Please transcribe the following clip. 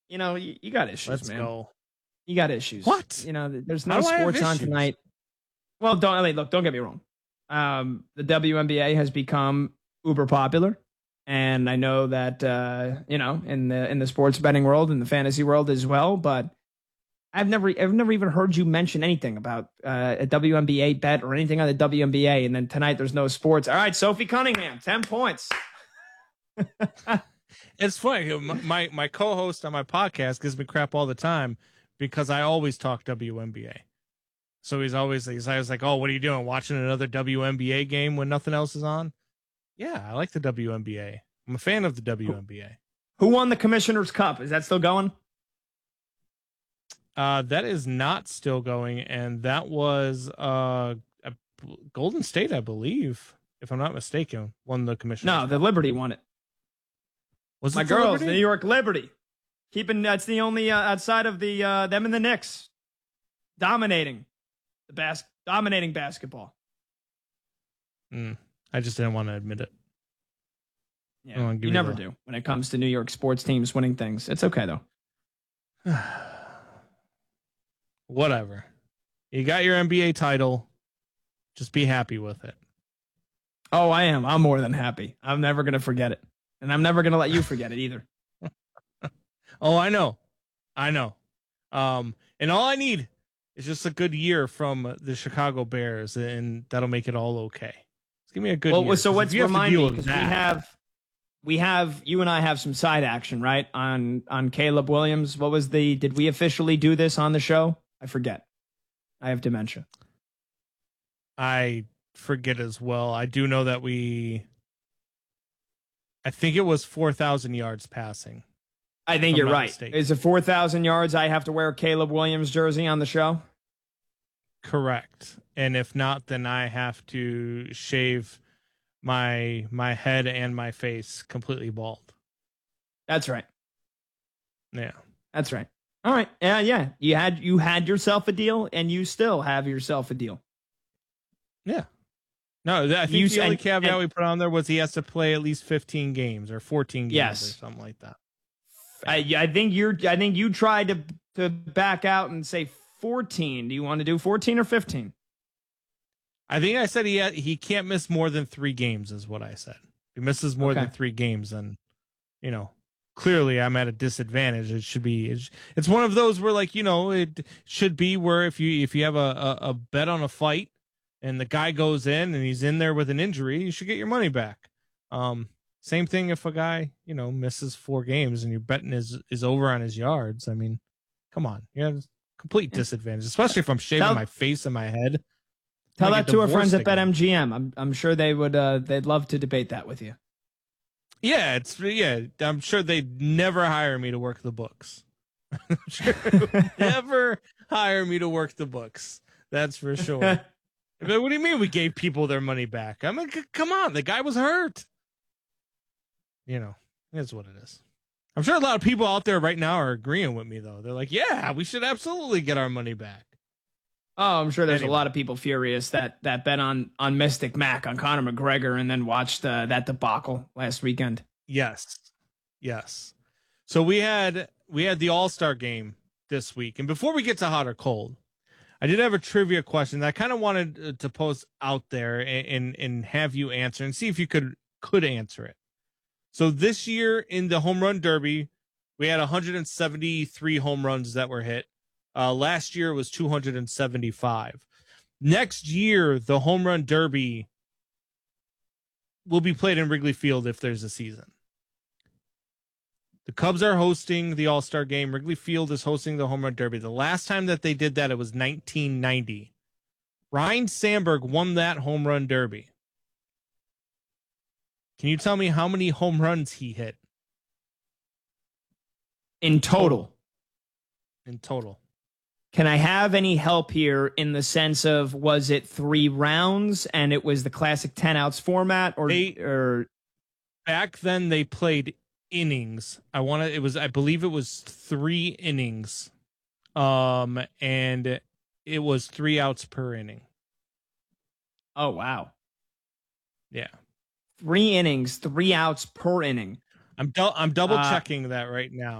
you got issues, Let's man. go. You got issues. What? There's How no do I have sports on issues? tonight. Well, don't get me wrong. The WNBA has become uber popular, and I know that in the sports betting world and the fantasy world as well. But I've never even heard you mention anything about a WNBA bet or anything on the WNBA. And then tonight there's no sports. All right, Sophie Cunningham, 10 points. It's funny. My co-host on my podcast gives me crap all the time because I always talk WNBA. So he's always like, "Oh, what are you doing? Watching another WNBA game when nothing else is on?" Yeah, I like the WNBA. I'm a fan of the WNBA. Who won the Commissioner's Cup? Is that still going? That is not still going, and that was Golden State, I believe, if I'm not mistaken, won the Commissioner's No, Cup. the Liberty won it. Was My it the girls, Liberty? the New York Liberty. That's the only outside of the them and the Knicks dominating dominating basketball. I just didn't want to admit it. Yeah, you never do when it comes to New York sports teams winning things. It's okay though. Whatever. You got your NBA title. Just be happy with it. Oh, I am. I'm more than happy. I'm never going to forget it. And I'm never going to let you forget it either. Oh, I know. And all I need is just a good year from the Chicago Bears, and that'll make it all okay. Just give me a good year. So what's remind me, because you and I have some side action, right? On Caleb Williams. Did we officially do this on the show? I forget. I have dementia. I forget as well. I do know that I think it was 4,000 yards passing. I think you're right. Is it 4,000 yards? I have to wear a Caleb Williams jersey on the show? Correct. And if not, then I have to shave my head and my face completely bald. That's right. Yeah. That's right. All right. Yeah. You had yourself a deal, and you still have yourself a deal. Yeah. No, I think the only caveat we put on there was he has to play at least 15 games or 14 games or something like that. I think you tried to back out and say 14. Do you want to do 14 or 15? I think I said he can't miss more than 3 games is what I said. If he misses more than 3 games, then clearly I'm at a disadvantage. It should be it's one of those where it should be where if you have a bet on a fight and the guy goes in and he's in there with an injury, you should get your money back. Same thing if a guy, misses 4 games and your betting is over on his yards. I mean, come on. You have complete disadvantage, especially if I'm shaving my face and my head. Tell that to our friends at BetMGM. I'm sure they would they'd love to debate that with you. Yeah, I'm sure they'd never hire me to work the books. I'm sure they would never hire me to work the books. That's for sure. But what do you mean we gave people their money back? I mean, come on, the guy was hurt. That's what it is. I'm sure a lot of people out there right now are agreeing with me, though. They're like, yeah, we should absolutely get our money back. Oh, I'm sure there's a lot of people furious that bet on Mystic Mac, on Conor McGregor, and then watched that debacle last weekend. Yes. So we had the All-Star game this week. And before we get to hot or cold, I did have a trivia question that I kind of wanted to post out there and have you answer and see if you could answer it. So this year in the home run derby, we had 173 home runs that were hit. Last year was 275. Next year, the home run derby will be played in Wrigley Field if there's a season. The Cubs are hosting the All-Star game. Wrigley Field is hosting the home run derby. The last time that they did that, it was 1990. Ryne Sandberg won that home run derby. Can you tell me how many home runs he hit? In total. Can I have any help here in the sense of, was it 3 rounds and it was the classic 10 outs format, or back then they played innings. I believe it was 3 innings. And it was 3 outs per inning. Oh, wow. Yeah. 3 innings, 3 outs per inning. I'm double checking that right now.